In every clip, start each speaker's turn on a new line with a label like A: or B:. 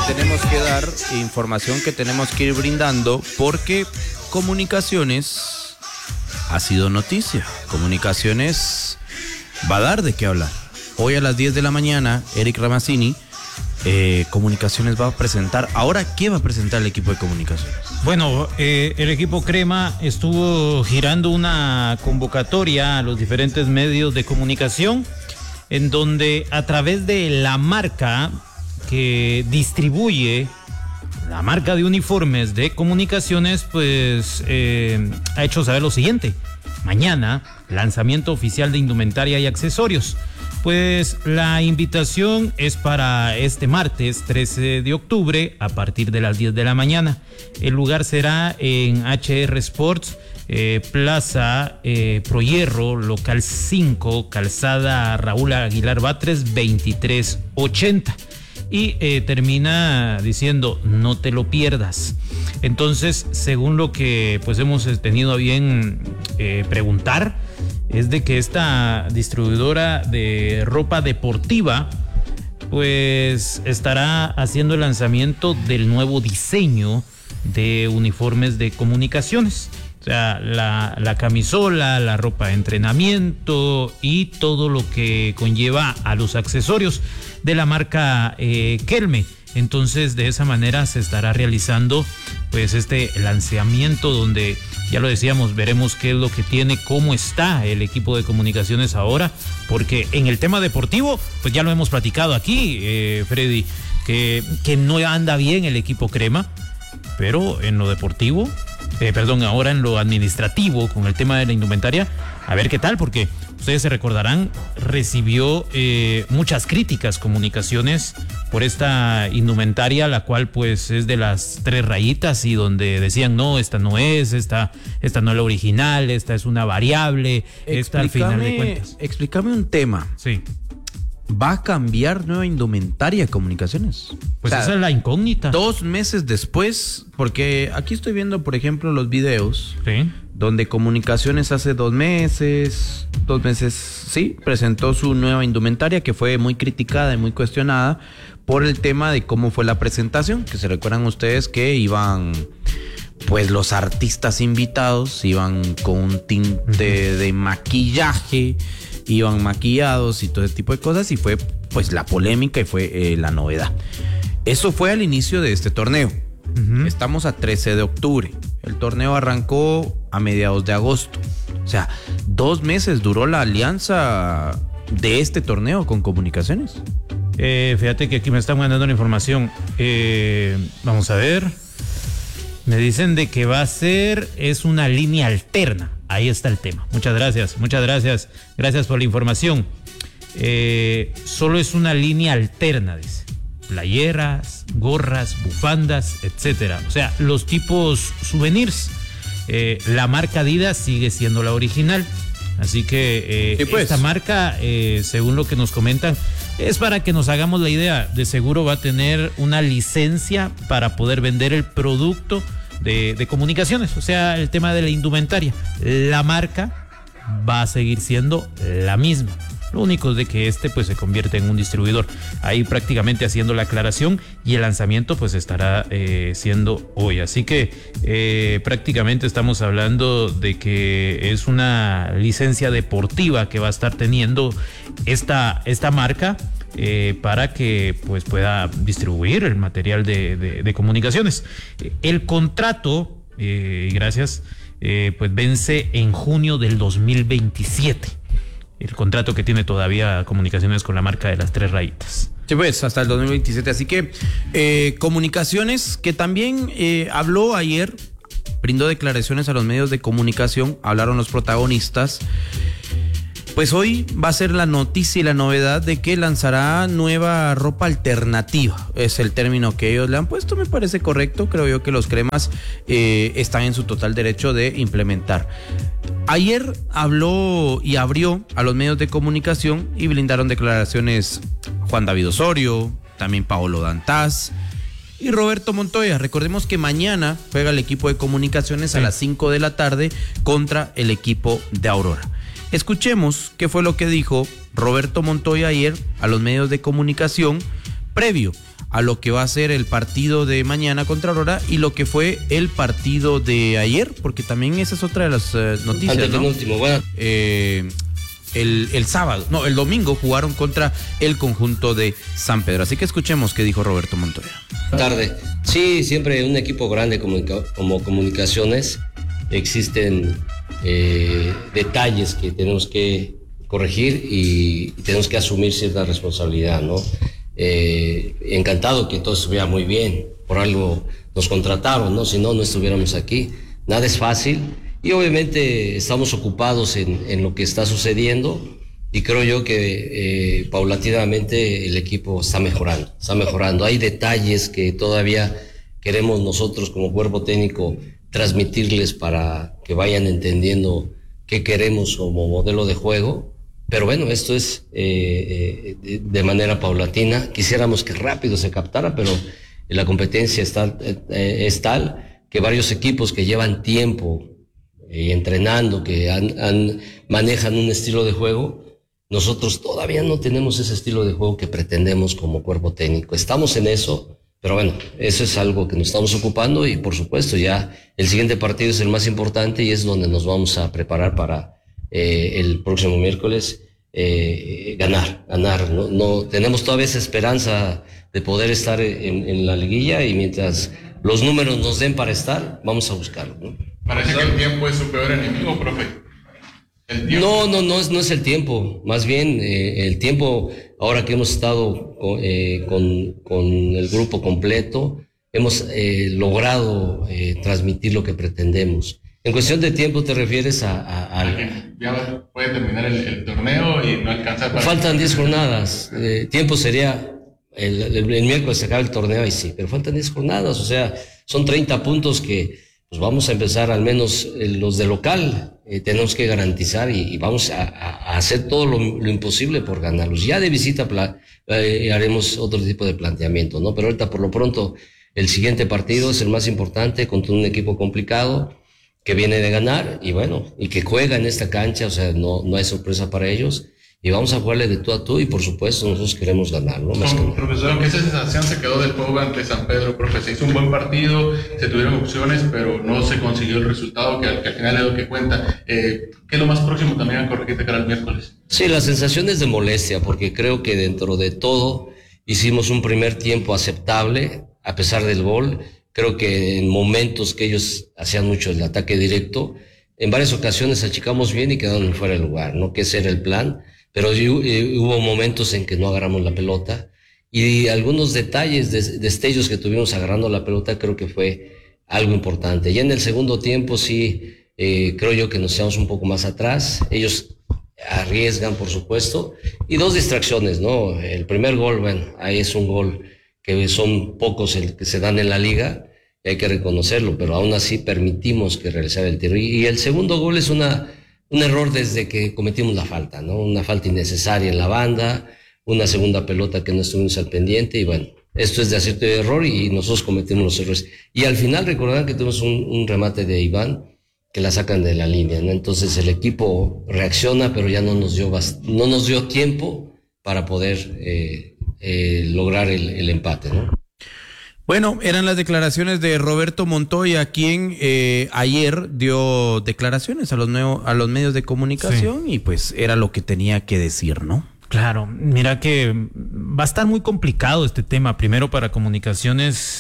A: tenemos que dar, información que tenemos que ir brindando, porque Comunicaciones ha sido noticia. Comunicaciones va a dar de qué hablar. Hoy a las 10 de la mañana, Eric Ramazzini, Comunicaciones va a presentar. Ahora, ¿qué va a presentar el equipo de Comunicaciones?
B: Bueno, el equipo Crema estuvo girando una convocatoria a los diferentes medios de comunicación, en donde a través de la marca que distribuye, la marca de uniformes de Comunicaciones, pues ha hecho saber lo siguiente: mañana, lanzamiento oficial de indumentaria y accesorios. Pues la invitación es para este martes 13 de octubre a partir de las 10 de la mañana. El lugar será en HR Sports, Plaza Prohierro, local 5, calzada Raúl Aguilar Batres 2380. Y termina diciendo: no te lo pierdas. Entonces, según lo que pues hemos tenido a bien preguntar, es de que esta distribuidora de ropa deportiva pues estará haciendo el lanzamiento del nuevo diseño de uniformes de Comunicaciones. O sea, la camisola, la ropa de entrenamiento y todo lo que conlleva a los accesorios de la marca Kelme. Entonces, de esa manera se estará realizando pues este lanzamiento, donde ya lo decíamos, veremos qué es lo que tiene, cómo está el equipo de Comunicaciones ahora, porque en el tema deportivo, pues ya lo hemos platicado aquí, Freddy, que no anda bien el equipo Crema, pero en lo deportivo, ahora en lo administrativo, con el tema de la indumentaria, a ver qué tal, porque ustedes se recordarán, recibió muchas críticas Comunicaciones por esta indumentaria, la cual pues es de las 3 rayitas, y donde decían: no, esta no es, esta no es la original, esta es una variable, esta al final de cuentas.
A: Explícame un tema.
B: Sí.
A: ¿Va a cambiar nueva indumentaria Comunicaciones?
B: Pues esa es la incógnita.
A: 2 meses después, porque aquí estoy viendo, por ejemplo, los videos,
B: sí,
A: donde Comunicaciones hace 2 meses, sí, presentó su nueva indumentaria, que fue muy criticada y muy cuestionada por el tema de cómo fue la presentación, que se recuerdan ustedes que iban, pues los artistas invitados iban con un tinte de maquillaje, iban maquillados y todo ese tipo de cosas, y fue pues la polémica y fue la novedad. Eso fue al inicio de este torneo. Estamos a 13 de octubre. El torneo arrancó a mediados de agosto. O sea, 2 meses duró la alianza de este torneo con Comunicaciones.
B: Fíjate que aquí me están mandando la información. Vamos a ver. Me dicen de que va a ser, es una línea alterna. Ahí está el tema. Muchas gracias. Gracias por la información. Solo es una línea alterna, dice. Playeras, gorras, bufandas, etcétera. O sea, los tipos souvenirs. La marca Adidas sigue siendo la original. Así que sí, pues, esta marca, según lo que nos comentan, es para que nos hagamos la idea. De seguro va a tener una licencia para poder vender el producto de Comunicaciones. O sea, el tema de la indumentaria. La marca va a seguir siendo la misma. Lo único es de que pues se convierte en un distribuidor. Ahí prácticamente haciendo la aclaración, y el lanzamiento pues estará siendo hoy. Así que prácticamente estamos hablando de que es una licencia deportiva que va a estar teniendo esta marca para que pues pueda distribuir el material de Comunicaciones. El contrato, gracias, pues vence en junio del 2027. El contrato que tiene todavía Comunicaciones con la marca de las 3 rayitas.
A: Sí, pues, hasta el 2027. Así que Comunicaciones, que también habló ayer, brindó declaraciones a los medios de comunicación, hablaron los protagonistas. Pues hoy va a ser la noticia y la novedad de que lanzará nueva ropa alternativa. Es el término que ellos le han puesto, me parece correcto. Creo yo que los Cremas están en su total derecho de implementar. Ayer habló y abrió a los medios de comunicación y brindaron declaraciones Juan David Osorio, también Paolo Dantas y Roberto Montoya. Recordemos que mañana juega el equipo de Comunicaciones a las 5 de la tarde contra el equipo de Aurora. Escuchemos qué fue lo que dijo Roberto Montoya ayer a los medios de comunicación previo a lo que va a ser el partido de mañana contra Aurora y lo que fue el partido de ayer, porque también esa es otra de las noticias, ¿no?
C: Bueno.
A: El sábado, no, el domingo jugaron contra el conjunto de San Pedro. Así que escuchemos qué dijo Roberto Montoya.
C: Buenas tardes. Sí, siempre un equipo grande como Comunicaciones existen detalles que tenemos que corregir y tenemos que asumir cierta responsabilidad, ¿no? Encantado que todo estuviera muy bien, por algo nos contrataron, ¿no? Si no, no estuviéramos aquí. Nada es fácil. Y obviamente estamos ocupados en lo que está sucediendo y creo yo que paulatinamente el equipo está mejorando. Hay detalles que todavía queremos nosotros como cuerpo técnico transmitirles para que vayan entendiendo qué queremos como modelo de juego. Pero bueno, esto es de manera paulatina. Quisiéramos que rápido se captara, pero la competencia es tal que varios equipos que llevan tiempo entrenando, que manejan un estilo de juego, nosotros todavía no tenemos ese estilo de juego que pretendemos como cuerpo técnico. Estamos en eso, pero bueno, eso es algo que nos estamos ocupando y por supuesto ya el siguiente partido es el más importante y es donde nos vamos a preparar para el próximo miércoles ganar. No tenemos todavía esa esperanza de poder estar en la liguilla y mientras los números nos den para estar, vamos a buscarlo, ¿no?
D: Parece que el tiempo es su peor enemigo, profe.
C: No es el tiempo. Más bien, el tiempo, ahora que hemos estado con el grupo completo, hemos logrado transmitir lo que pretendemos. En cuestión de tiempo, ¿te refieres al...?
D: Ya puede terminar el torneo y no alcanzar para...
C: Faltan 10 jornadas. Tiempo sería... El miércoles se acaba el torneo y sí, pero faltan 10 jornadas, o sea, son 30 puntos que pues vamos a empezar, al menos los de local, tenemos que garantizar y vamos a hacer todo lo imposible por ganarlos. Ya de visita haremos otro tipo de planteamiento, ¿no? Pero ahorita por lo pronto el siguiente partido es el más importante contra un equipo complicado que viene de ganar y bueno, y que juega en esta cancha, o sea, no hay sorpresa para ellos. Y vamos a jugarle de tú a tú y por supuesto nosotros queremos ganar, ¿no?
D: Profesor, aunque esa sensación se quedó del juego ante San Pedro, profe, se hizo un buen partido, se tuvieron opciones, pero no se consiguió el resultado que al final es lo que cuenta. ¿Qué es lo más próximo también a corregir de cara al miércoles?
C: Sí, la sensación es de molestia, porque creo que dentro de todo hicimos un primer tiempo aceptable, a pesar del gol. Creo que en momentos que ellos hacían mucho el ataque directo, en varias ocasiones achicamos bien y quedaron fuera de lugar, ¿no? Que ese era el plan. Pero hubo momentos en que no agarramos la pelota y algunos detalles, destellos que tuvimos agarrando la pelota creo que fue algo importante. Ya en el segundo tiempo sí, creo yo que nos quedamos un poco más atrás. Ellos arriesgan, por supuesto, y 2 distracciones, ¿no? El primer gol, bueno, ahí es un gol que son pocos el que se dan en la liga, y hay que reconocerlo, pero aún así permitimos que realizara el tiro. Y el segundo gol es un error desde que cometimos la falta, ¿no? Una falta innecesaria en la banda, una segunda pelota que no estuvimos al pendiente y bueno, esto es de acierto y de error y nosotros cometimos los errores. Y al final recordarán que tuvimos un remate de Iván que la sacan de la línea, ¿no? Entonces el equipo reacciona, pero ya no nos dio tiempo para poder lograr el empate, ¿no?
A: Bueno, eran las declaraciones de Roberto Montoya, quien ayer dio declaraciones a los medios de comunicación y pues era lo que tenía que decir, ¿no?
B: Claro, mira que va a estar muy complicado este tema. Primero para Comunicaciones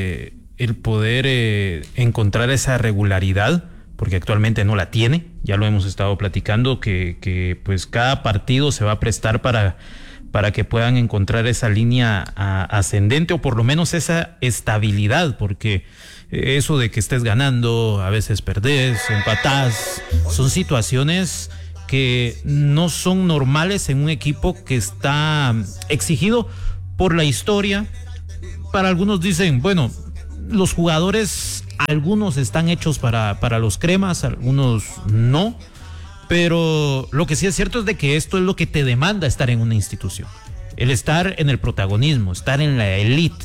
B: el poder encontrar esa regularidad, porque actualmente no la tiene. Ya lo hemos estado platicando, que pues cada partido se va a prestar para que puedan encontrar esa línea ascendente o por lo menos esa estabilidad, porque eso de que estés ganando, a veces perdés, empatás, son situaciones que no son normales en un equipo que está exigido por la historia. Para algunos dicen, bueno, los jugadores, algunos están hechos para los cremas, algunos no. Pero lo que sí es cierto es de que esto es lo que te demanda estar en una institución. El estar en el protagonismo, estar en la elite.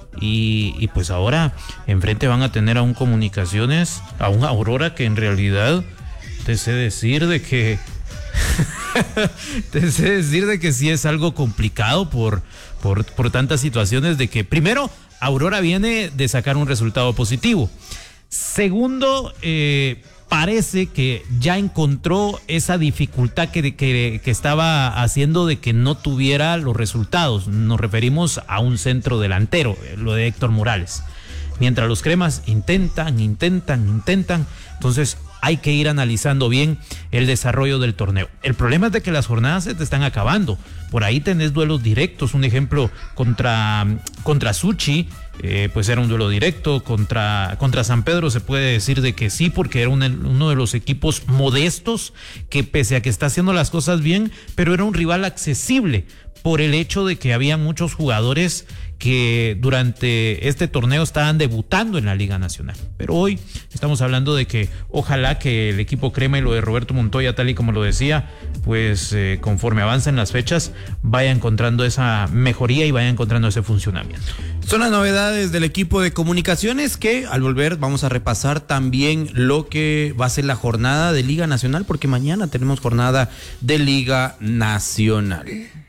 B: Y pues ahora enfrente van a tener a un Comunicaciones, a un Aurora que en realidad te sé decir de que Te sé decir de que sí es algo complicado por tantas situaciones de que, primero, Aurora viene de sacar un resultado positivo. Segundo, parece que ya encontró esa dificultad que estaba haciendo de que no tuviera los resultados. Nos referimos a un centro delantero, lo de Héctor Morales. Mientras los cremas intentan, entonces hay que ir analizando bien el desarrollo del torneo. El problema es de que las jornadas se te están acabando. Por ahí tenés duelos directos. Un ejemplo contra Suchi, pues era un duelo directo. Contra San Pedro se puede decir de que sí, porque era uno de los equipos modestos que, pese a que está haciendo las cosas bien, pero era un rival accesible por el hecho de que había muchos jugadores que durante este torneo estaban debutando en la Liga Nacional. Pero hoy estamos hablando de que ojalá que el equipo crema y lo de Roberto Montoya, tal y como lo decía, pues conforme avancen las fechas, vaya encontrando esa mejoría y vaya encontrando ese funcionamiento.
A: Son las novedades del equipo de comunicaciones que al volver vamos a repasar también lo que va a ser la jornada de Liga Nacional, porque mañana tenemos jornada de Liga Nacional.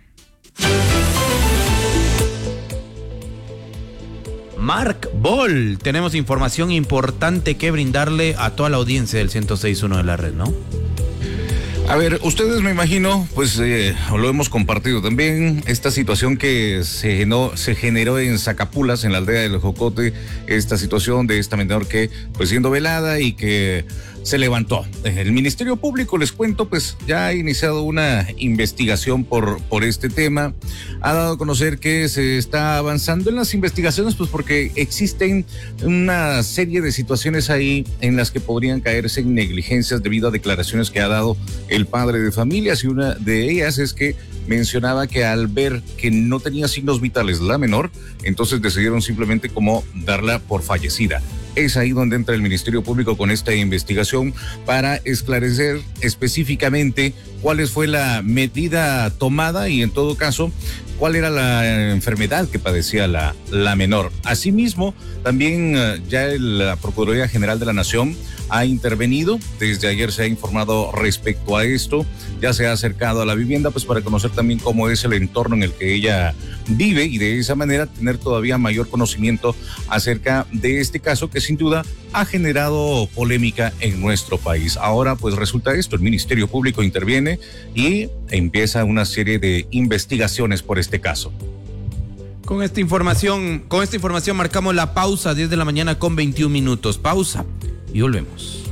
A: Marc Bol, tenemos información importante que brindarle a toda la audiencia del 106.1 de la red, ¿no?
E: A ver, ustedes me imagino, pues lo hemos compartido también, esta situación que se generó en Zacapulas, en la aldea del Jocote, esta situación de esta menor que pues siendo velada y que se levantó. El Ministerio Público, les cuento, pues ya ha iniciado una investigación por este tema. Ha dado a conocer que se está avanzando en las investigaciones, pues porque existen una serie de situaciones ahí en las que podrían caerse en negligencias debido a declaraciones que ha dado el padre de familias, y una de ellas es que mencionaba que al ver que no tenía signos vitales la menor, entonces decidieron simplemente como darla por fallecida. Es ahí donde entra el Ministerio Público con esta investigación para esclarecer específicamente cuál fue la medida tomada y en todo caso cuál era la enfermedad que padecía la menor. Asimismo, también ya la Procuraduría General de la Nación ha intervenido. Desde ayer se ha informado respecto a esto. Ya se ha acercado a la vivienda pues para conocer también cómo es el entorno en el que ella vive y de esa manera tener todavía mayor conocimiento acerca de este caso que sin duda ha generado polémica en nuestro país. Ahora pues resulta esto, el Ministerio Público interviene y empieza una serie de investigaciones por este caso.
A: Con esta información marcamos la pausa, 10 de la mañana con 21 minutos. Pausa y volvemos.